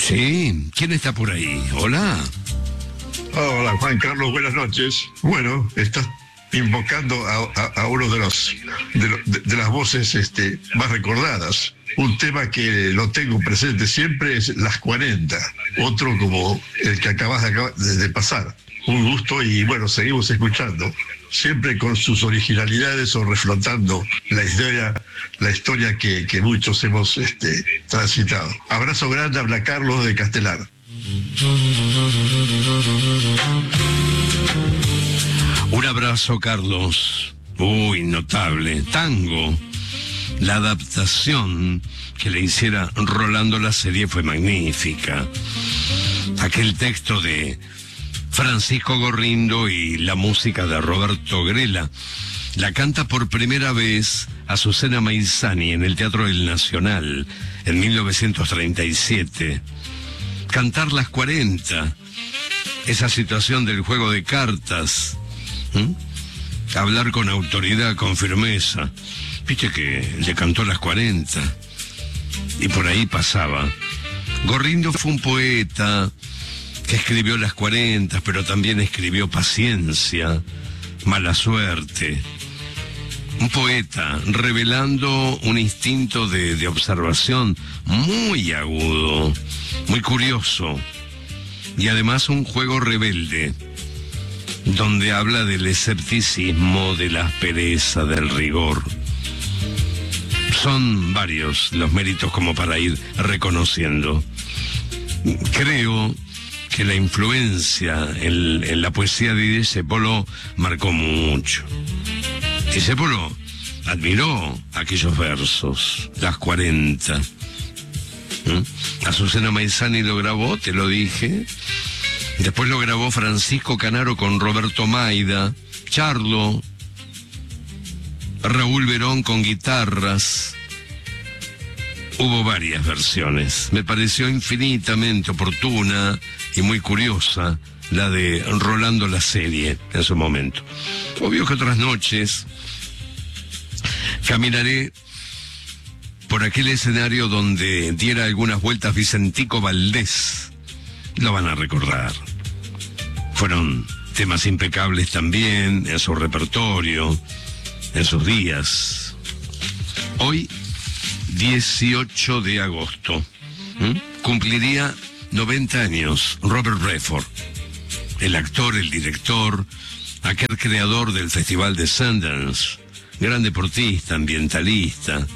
Sí, ¿quién está por ahí? Hola. Hola, Juan Carlos, buenas noches. Bueno, estás invocando a uno de las voces más recordadas. Un tema que lo tengo presente siempre es Las 40, otro como el que acabas de pasar. Un gusto y bueno, seguimos escuchando, siempre con sus originalidades o reflotando la historia que muchos hemos transitado. Abrazo grande, habla Carlos de Castelar. Un abrazo, Carlos. Uy, notable. Tango. La adaptación que le hiciera Rolando la serie fue magnífica. Aquel texto de Francisco Gorrindo y la música de Roberto Grela. La canta por primera vez Azucena Maizani en el Teatro del Nacional en 1937. Cantar Las 40, esa situación del juego de cartas, hablar con autoridad, con firmeza. Viste que le cantó Las 40 y por ahí pasaba. Gorrindo fue un poeta que escribió Las 40, pero también escribió Paciencia, Mala Suerte. Un poeta revelando un instinto de observación muy agudo, muy curioso, y además un juego rebelde, donde habla del escepticismo, de la aspereza, del rigor. Son varios los méritos como para ir reconociendo. Creo que la influencia en la poesía de Discépolo marcó mucho. Discépolo admiró aquellos versos, Las 40. Azucena Maizani lo grabó, te lo dije. Después lo grabó Francisco Canaro con Roberto Maida, Charlo, Raúl Verón con guitarras. Hubo varias versiones. Me pareció infinitamente oportuna y muy curiosa la de Rolando la serie en su momento. Obvio que otras noches caminaré por aquel escenario donde diera algunas vueltas Vicentico Valdés. Lo van a recordar. Fueron temas impecables también en su repertorio, en sus días. Hoy, 18 de agosto, cumpliría 90 años Robert Redford, el actor, el director, aquel creador del Festival de Sundance, gran deportista, ambientalista.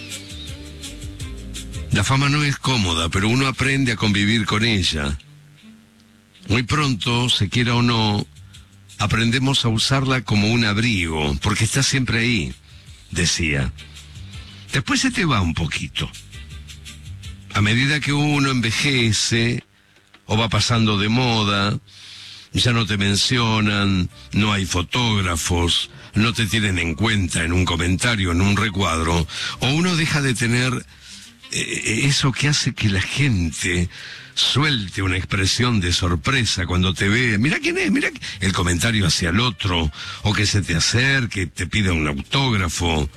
La fama no es cómoda, pero uno aprende a convivir con ella. Muy pronto, se quiera o no, aprendemos a usarla como un abrigo, porque está siempre ahí, decía. Después se te va un poquito. A medida que uno envejece o va pasando de moda, ya no te mencionan, no hay fotógrafos, no te tienen en cuenta en un comentario, en un recuadro, o uno deja de tener eso que hace que la gente suelte una expresión de sorpresa cuando te ve. Mira quién es, mira el comentario hacia el otro, o que se te acerque, te pida un autógrafo.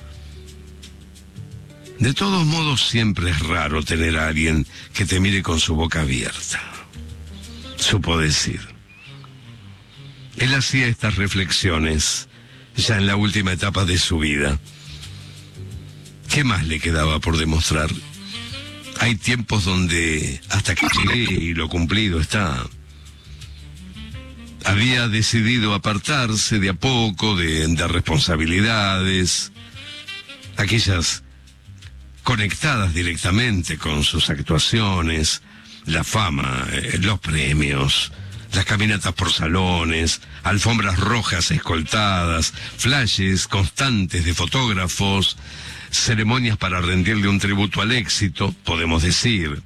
De todos modos, siempre es raro tener a alguien que te mire con su boca abierta. Supo decir. Él hacía estas reflexiones ya en la última etapa de su vida. ¿Qué más le quedaba por demostrar? Hay tiempos donde hasta que llegué y lo cumplido está. Había decidido apartarse de a poco de responsabilidades, aquellas conectadas directamente con sus actuaciones, la fama, los premios, las caminatas por salones, alfombras rojas escoltadas, flashes constantes de fotógrafos, ceremonias para rendirle un tributo al éxito, podemos decir.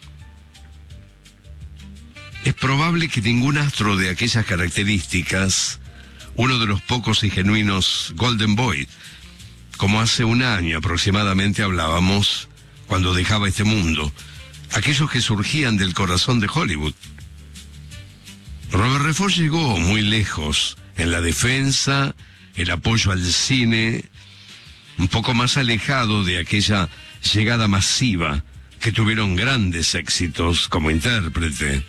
Es probable que ningún astro de aquellas características, uno de los pocos y genuinos Golden Boy, como hace un año aproximadamente hablábamos, cuando dejaba este mundo, aquellos que surgían del corazón de Hollywood. Robert Redford llegó muy lejos en la defensa, el apoyo al cine, un poco más alejado de aquella llegada masiva que tuvieron grandes éxitos como intérprete.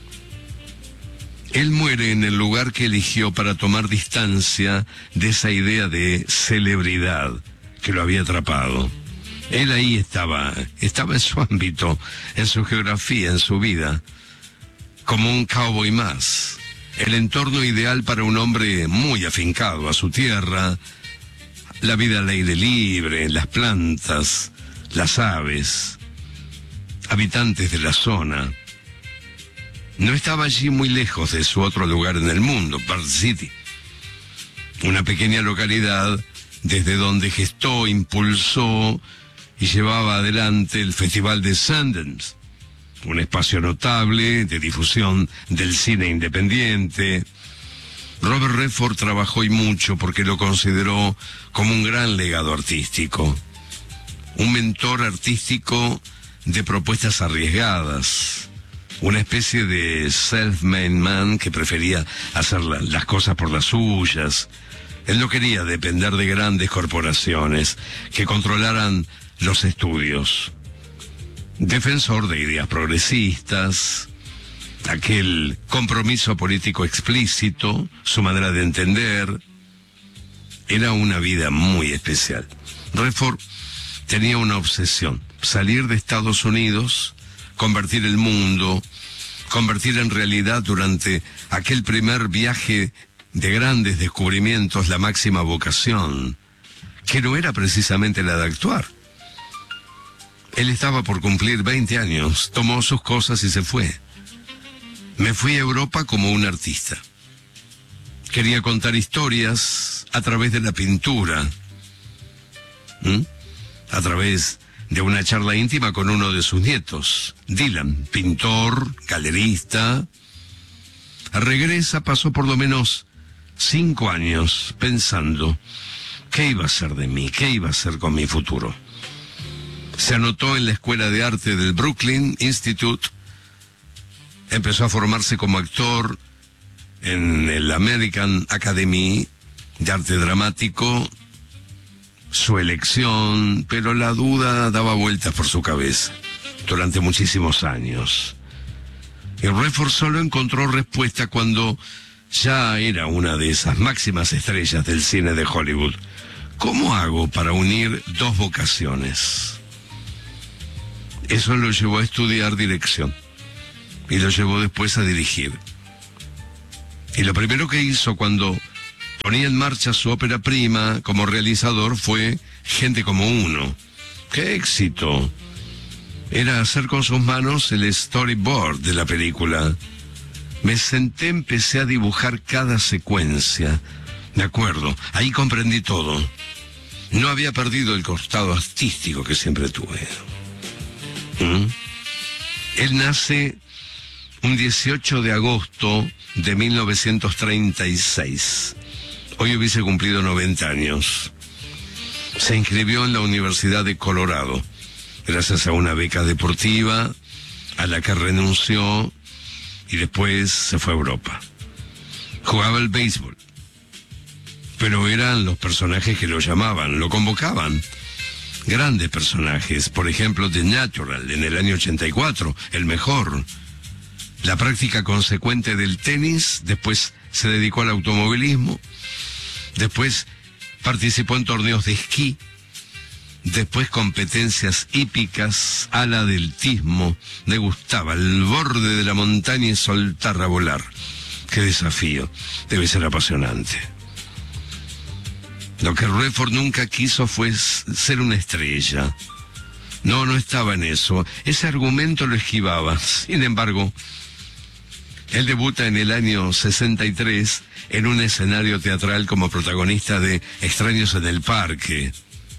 Él muere en el lugar que eligió para tomar distancia de esa idea de celebridad que lo había atrapado. Él ahí estaba en su ámbito, en su geografía, en su vida, como un cowboy más. El entorno ideal para un hombre muy afincado a su tierra, la vida al aire libre, las plantas, las aves, habitantes de la zona. No estaba allí muy lejos de su otro lugar en el mundo, Park City, una pequeña localidad desde donde gestó, impulsó y llevaba adelante el Festival de Sundance, un espacio notable de difusión del cine independiente. Robert Redford trabajó y mucho porque lo consideró como un gran legado artístico, un mentor artístico de propuestas arriesgadas, una especie de self-made man que prefería hacer las cosas por las suyas. Él no quería depender de grandes corporaciones que controlaran los estudios. Defensor de ideas progresistas, aquel compromiso político explícito, su manera de entender, era una vida muy especial. Redford tenía una obsesión: salir de Estados Unidos, convertir el mundo, convertir en realidad durante aquel primer viaje de grandes descubrimientos la máxima vocación, que no era precisamente la de actuar. Él estaba por cumplir 20 años, tomó sus cosas y se fue. Me fui a Europa como un artista. Quería contar historias a través de la pintura, a través de una charla íntima con uno de sus nietos, Dylan, pintor, galerista. Regresa, pasó por lo menos 5 años pensando qué iba a ser de mí, qué iba a hacer con mi futuro. Se anotó en la Escuela de Arte del Brooklyn Institute, empezó a formarse como actor en el American Academy de Arte Dramático, su elección, pero la duda daba vueltas por su cabeza durante muchísimos años. Y Redford solo encontró respuesta cuando ya era una de esas máximas estrellas del cine de Hollywood. ¿Cómo hago para unir 2 vocaciones? Eso lo llevó a estudiar dirección y lo llevó después a dirigir. Y lo primero que hizo cuando ponía en marcha su ópera prima como realizador fue Gente como uno. ¡Qué éxito! Era hacer con sus manos el storyboard de la película. Me senté, empecé a dibujar cada secuencia. Me acuerdo, ahí comprendí todo. No había perdido el costado artístico que siempre tuve. Él nace un 18 de agosto de 1936. Hoy hubiese cumplido 90 años. Se inscribió en la Universidad de Colorado, gracias a una beca deportiva a la que renunció, y después se fue a Europa. Jugaba el béisbol, pero eran los personajes que lo llamaban, lo convocaban. Grandes personajes, por ejemplo, The Natural en el año 84, el mejor. La práctica consecuente del tenis, después se dedicó al automovilismo, después participó en torneos de esquí, después competencias hípicas, ala deltismo. Le gustaba el borde de la montaña y soltar a volar. ¡Qué desafío! Debe ser apasionante. Lo que Redford nunca quiso fue ser una estrella. No estaba en eso. Ese argumento lo esquivaba. Sin embargo, él debuta en el año 63 en un escenario teatral como protagonista de Extraños en el Parque.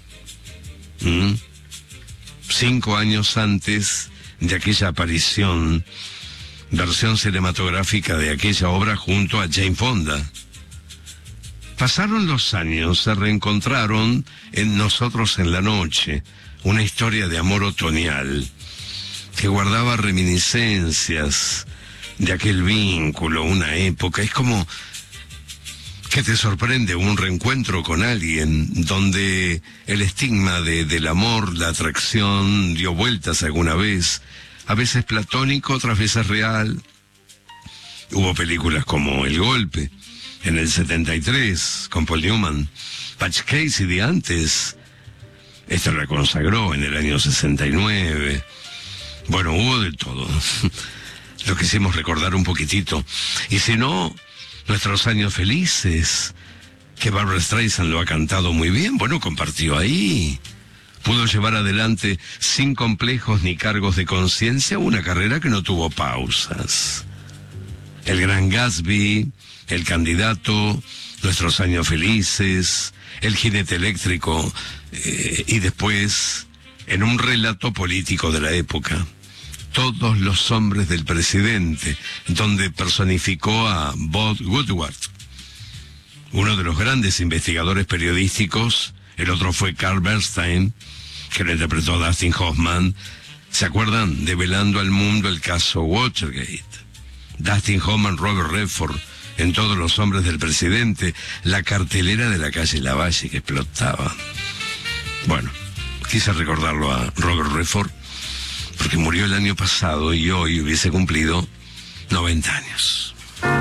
5 años antes de aquella aparición, versión cinematográfica de aquella obra junto a Jane Fonda. Pasaron los años, se reencontraron en Nosotros en la Noche, una historia de amor otoñal que guardaba reminiscencias de aquel vínculo, una época. Es como que te sorprende un reencuentro con alguien donde el estigma del amor, la atracción dio vueltas alguna vez, a veces platónico, otras veces real. Hubo películas como El Golpe, en el 73, con Paul Newman, Patch Casey de antes, este la consagró en el año 69. Bueno, hubo de todo. Lo quisimos recordar un poquitito. Y si no, nuestros años felices, que Barbra Streisand lo ha cantado muy bien, bueno, compartió ahí. Pudo llevar adelante sin complejos ni cargos de conciencia una carrera que no tuvo pausas. El Gran Gatsby, El Candidato, Nuestros años felices, El jinete eléctrico, y después, en un relato político de la época, Todos los hombres del presidente, donde personificó a Bob Woodward, uno de los grandes investigadores periodísticos. El otro fue Carl Bernstein, que lo interpretó Dustin Hoffman. ¿Se acuerdan? Develando al mundo el caso Watergate. Dustin Hoffman, Robert Redford, en Todos los hombres del presidente, la cartelera de la calle Lavalle que explotaba. Bueno, quise recordarlo a Robert Redford porque murió el año pasado y hoy hubiese cumplido 90 años.